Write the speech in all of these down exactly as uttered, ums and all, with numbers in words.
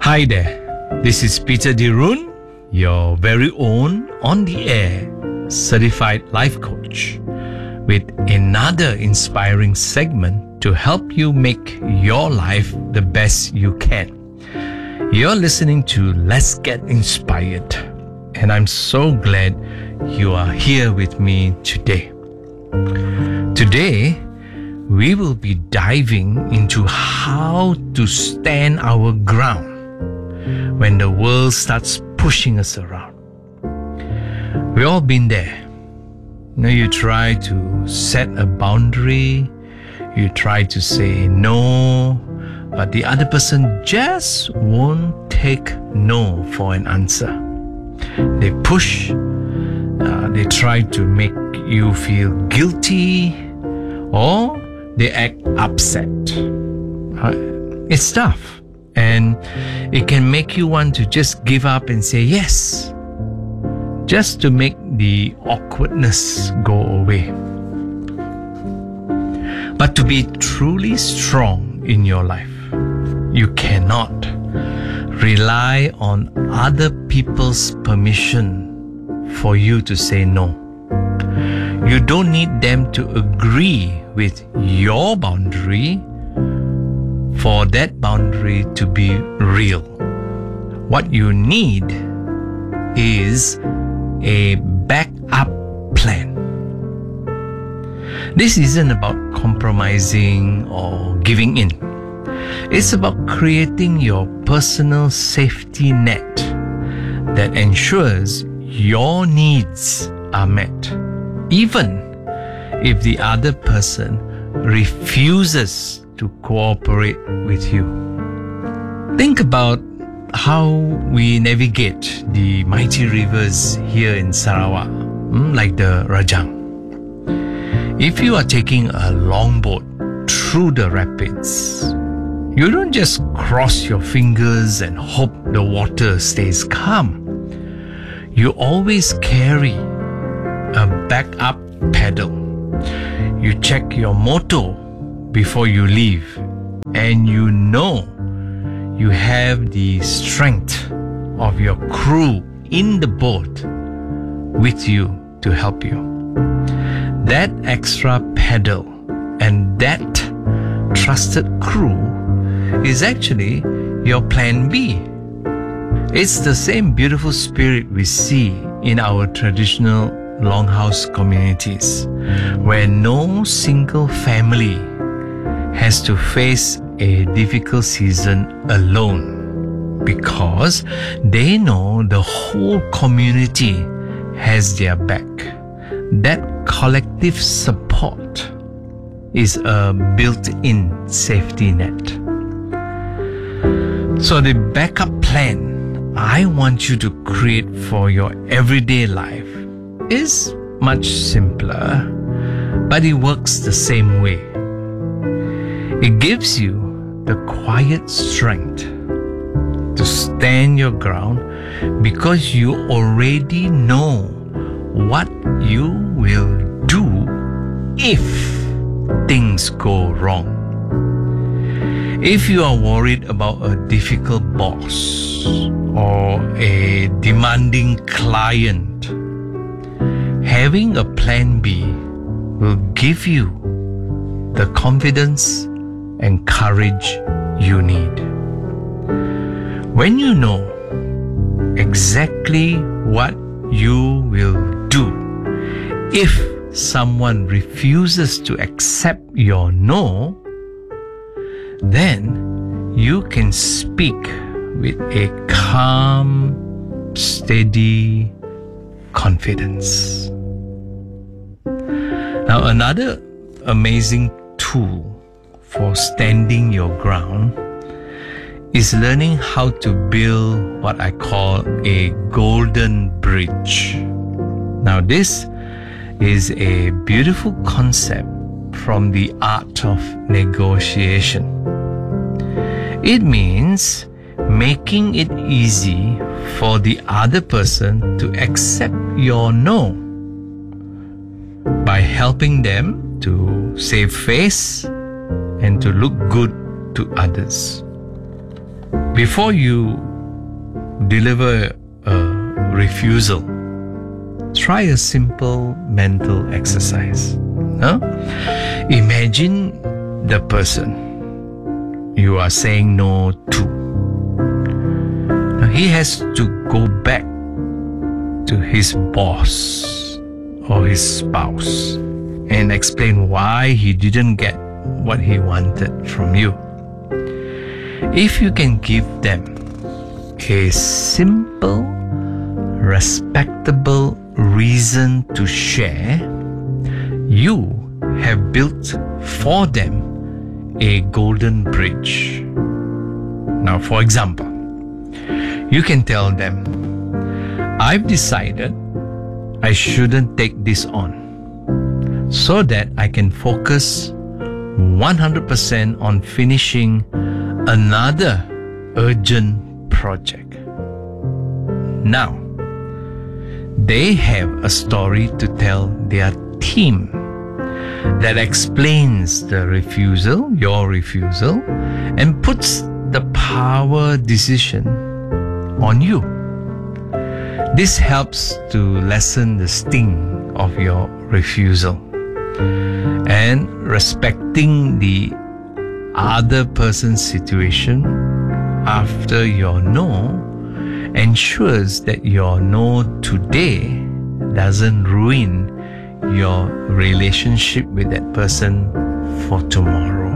Hi there, this is Peter Dirun, your very own on the air certified life coach, with another inspiring segment to help you make your life the best you can. You're listening to Let's Get Inspired, and I'm so glad you are here with me today. Today, we will be diving into how to stand our ground when the world starts pushing us around. We've all been there. You know, you try to set a boundary, you try to say no, but the other person just won't take no for an answer. They push, uh, they try to make you feel guilty, or they act upset. Uh, it's tough, and it can make you want to just give up and say yes, just to make the awkwardness go away. But to be truly strong in your life, you cannot rely on other people's permission for you to say no. You don't need them to agree with your boundary for that boundary to be real. What you need is a backup plan. This isn't about compromising or giving in. It's about creating your personal safety net that ensures your needs are met, even if the other person refuses to cooperate with you. Think about how we navigate the mighty rivers here in Sarawak, like the Rajang. If you are taking a longboat through the rapids, you don't just cross your fingers and hope the water stays calm. You always carry a backup paddle. You check your motor before you leave, and you know you have the strength of your crew in the boat with you to help you. That extra paddle and that trusted crew is actually your plan B. It's the same beautiful spirit we see in our traditional longhouse communities, where no single family has to face a difficult season alone, because they know the whole community has their back. That collective support is a built-in safety net. So the backup plan I want you to create for your everyday life is much simpler, but it works the same way. It gives you the quiet strength to stand your ground because you already know what you will do if things go wrong. If you are worried about a difficult boss or a demanding client, having a plan B will give you the confidence and courage you need. When you know exactly what you will do if someone refuses to accept your no, then you can speak with a calm, steady confidence. Now, another amazing tool for standing your ground is learning how to build what I call a golden bridge. Now, this is a beautiful concept from the art of negotiation. It means making it easy for the other person to accept your no by helping them to save face and to look good to others. before you deliver a refusal, try a simple mental exercise. Huh? Imagine the person you are saying no to. Now, he has to go back to his boss or his spouse and explain why he didn't get what he wanted from you. If you can give them a simple, respectable reason to share, you have built for them a golden bridge. Now, for example, you can tell them, I've decided I shouldn't take this on so that I can focus one hundred percent on finishing another urgent project. Now, they have a story to tell their team that explains the refusal, your refusal, and puts the power decision on you. This helps to lessen the sting of your refusal. And respecting the other person's situation after your no ensures that your no today doesn't ruin your relationship with that person for tomorrow.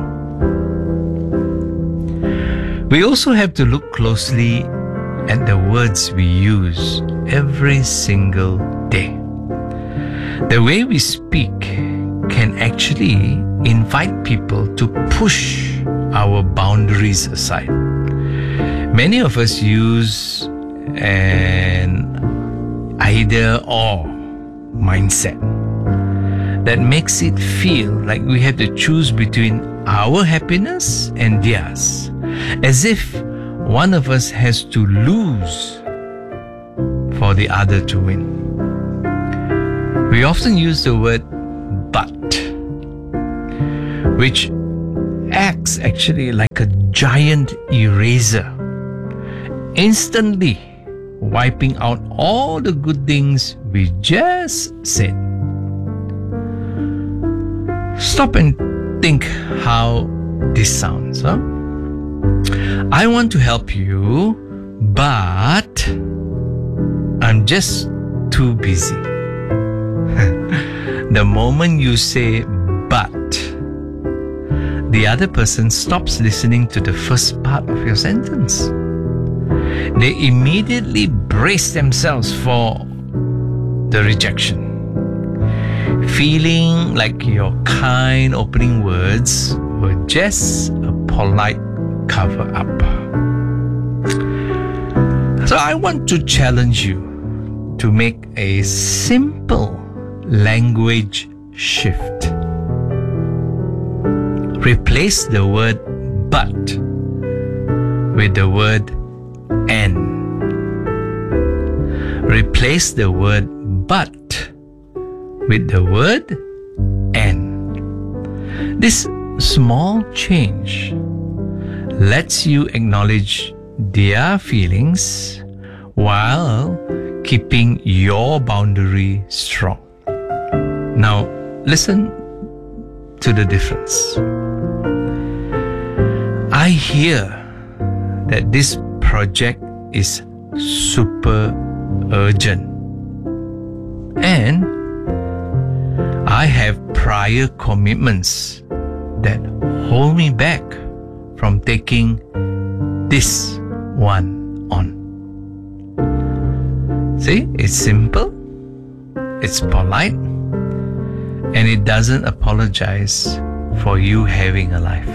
We also have to look closely at the words we use every single day. The way we speak can actually invite people to push our boundaries aside. Many of us use an either or mindset that makes it feel like we have to choose between our happiness and theirs, as if one of us has to lose for the other to win. We often use the word but, which acts actually like a giant eraser, instantly wiping out all the good things we just said. Stop and think how this sounds, huh? I want to help you, but I'm just too busy. The moment you say but, the other person stops listening to the first part of your sentence. They immediately brace themselves for the rejection, feeling like your kind opening words were just a polite cover up. So I want to challenge you to make a simple language shift. Replace the word but with the word and. Replace the word but with the word and. This small change lets you acknowledge their feelings while keeping your boundary strong. Now, listen to the difference. I hear that this project is super urgent, and I have prior commitments that hold me back from taking this one on. See, it's simple, it's polite, and it doesn't apologize for you having a life.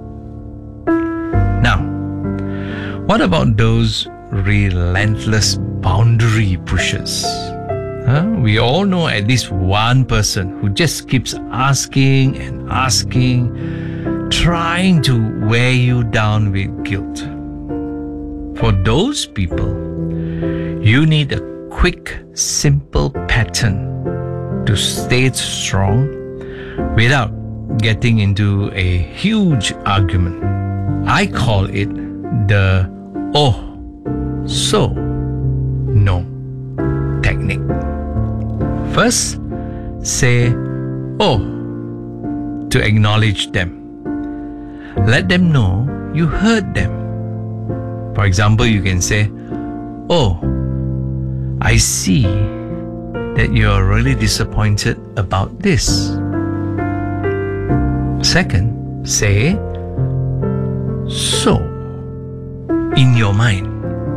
Now, what about those relentless boundary pushers? Huh? We all know at least one person who just keeps asking and asking, trying to wear you down with guilt. For those people, you need a quick, simple pattern to stay strong without getting into a huge argument. I call it the oh, so, no technique. First, say oh to acknowledge them. Let them know you heard them. For example, you can say, oh, I see that you are really disappointed about this. Second, say so in your mind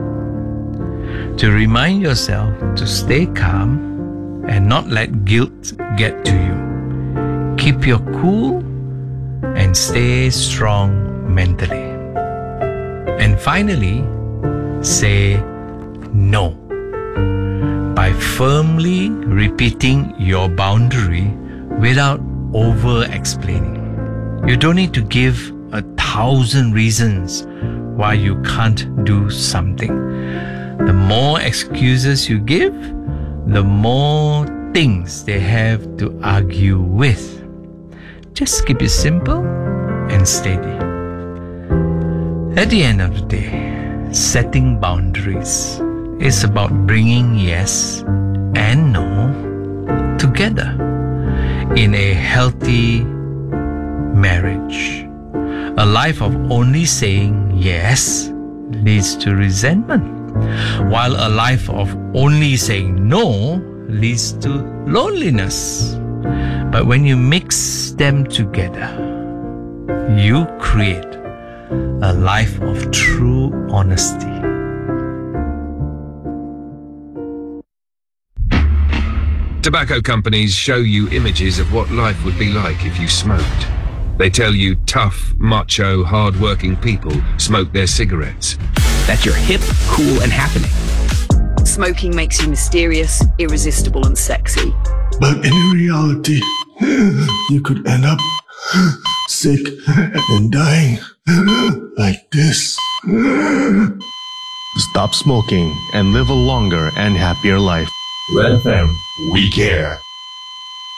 to remind yourself to stay calm and not let guilt get to you. Keep your cool and stay strong mentally. And finally, say no by firmly repeating your boundary without over-explaining. You don't need to give a thousand reasons why you can't do something. The more excuses you give, the more things they have to argue with. Just keep it simple and steady. At the end of the day, setting boundaries is about bringing yes and no together in a healthy marriage. A life of only saying yes leads to resentment, while a life of only saying no leads to loneliness. But when you mix them together, you create a life of true honesty. Tobacco companies show you images of what life would be like if you smoked. They tell you tough, macho, hard-working people smoke their cigarettes. That you're hip, cool, and happening. Smoking makes you mysterious, irresistible, and sexy. But in reality, you could end up sick and dying like this. Stop smoking and live a longer and happier life. Red F M, we care.